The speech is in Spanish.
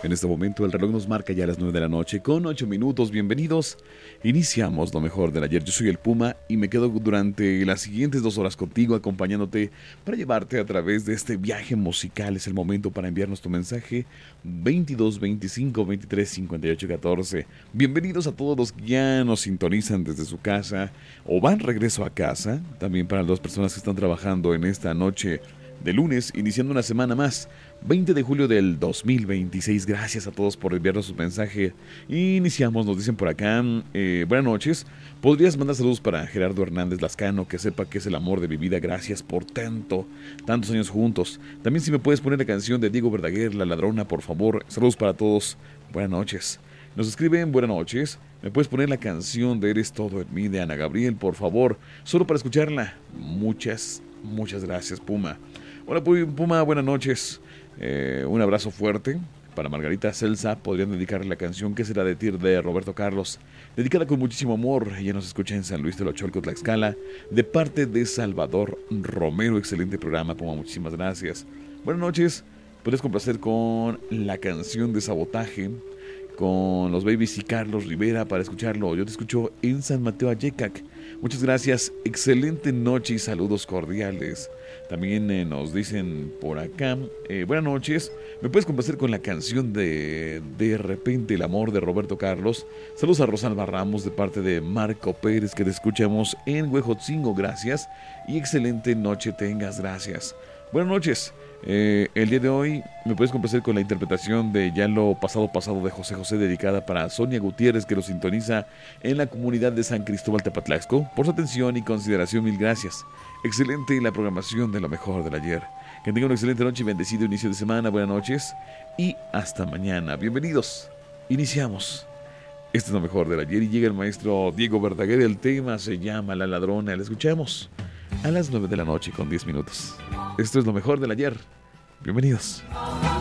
En este momento el reloj nos marca ya las 9 de la noche con 8 minutos. Bienvenidos. Iniciamos lo mejor del ayer. Yo soy el Puma y me quedo durante las siguientes 2 horas contigo acompañándote para llevarte a través de este viaje musical. Es el momento para enviarnos tu mensaje 22 25 23 58 14. Bienvenidos a todos los que ya nos sintonizan desde su casa o van regreso a casa. También para las personas que están trabajando en esta noche de lunes, iniciando una semana más, 20 de julio del 2026. Gracias a todos por enviarnos su mensaje. Iniciamos, nos dicen por acá, buenas noches. ¿Podrías mandar saludos para Gerardo Hernández Lascano, que sepa que es el amor de mi vida? Gracias por tantos años juntos. También si me puedes poner la canción de Diego Verdaguer, La Ladrona, por favor. Saludos para todos. Buenas noches. Nos escriben, buenas noches. ¿Me puedes poner la canción de Eres Todo en mí de Ana Gabriel, por favor? Solo para escucharla. Muchas gracias, Puma. Hola Puma, buenas noches. Un abrazo fuerte para Margarita Celsa. Podrían dedicarle la canción ¿Qué será de ti? De Roberto Carlos, dedicada con muchísimo amor. Ella nos escucha en San Luis de los Cholcos, Tlaxcala, de parte de Salvador Romero. Excelente programa, Puma, muchísimas gracias. Buenas noches. Puedes complacer con la canción de Sabotaje con los Babies y Carlos Rivera para escucharlo. Yo te escucho en San Mateo Ayecac. Muchas gracias, excelente noche y saludos cordiales. También nos dicen por acá, buenas noches, ¿me puedes complacer con la canción de repente el amor de Roberto Carlos? Saludos a Rosalba Ramos de parte de Marco Pérez, que te escuchamos en Huejotzingo, gracias. Y excelente noche tengas, gracias. Buenas noches. El día de hoy me puedes complacer con la interpretación de Ya lo pasado de José José, dedicada para Sonia Gutiérrez, que nos sintoniza en la comunidad de San Cristóbal Tepatlaxco. Por su atención y consideración, mil gracias. Excelente la programación de lo mejor del ayer. Que tengan una excelente noche y bendecido inicio de semana. Buenas noches y hasta mañana. Bienvenidos. Iniciamos. Este es lo mejor del ayer y llega el maestro Diego Verdaguer. El tema se llama La Ladrona. La escuchamos a las 9 de la noche con 10 minutos. Esto es lo mejor del ayer. Bienvenidos.